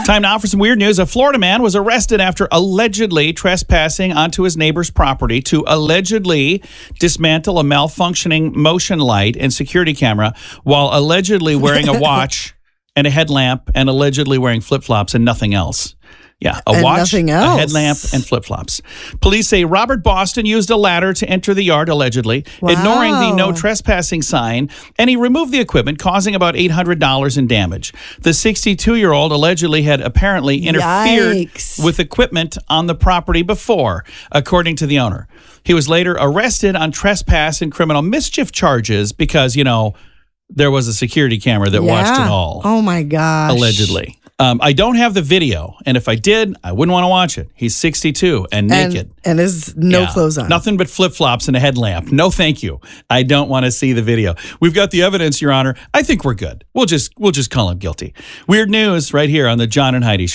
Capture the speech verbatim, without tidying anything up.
Time now for some weird news. A Florida man was arrested after allegedly trespassing onto his neighbor's property to allegedly dismantle a malfunctioning motion light and security camera while allegedly wearing a watch and a headlamp and allegedly wearing flip-flops and nothing else. Yeah, a and watch, nothing else. a headlamp, and flip-flops. Police say Robert Boston used a ladder to enter the yard, allegedly, Wow. ignoring the no trespassing sign, and he removed the equipment, causing about eight hundred dollars in damage. The sixty-two-year-old allegedly had apparently interfered Yikes. with equipment on the property before, according to the owner. He was later arrested on trespass and criminal mischief charges because, you know, there was a security camera that Yeah. watched it all. Oh, my gosh. Allegedly. Um, I don't have the video, and if I did, I wouldn't want to watch it. He's sixty-two and naked. And, and is no Yeah. clothes on. Nothing but flip-flops and a headlamp. No, thank you. I don't want to see the video. We've got the evidence, Your Honor. I think we're good. We'll just we'll just call him guilty. Weird news right here on the John and Heidi Show.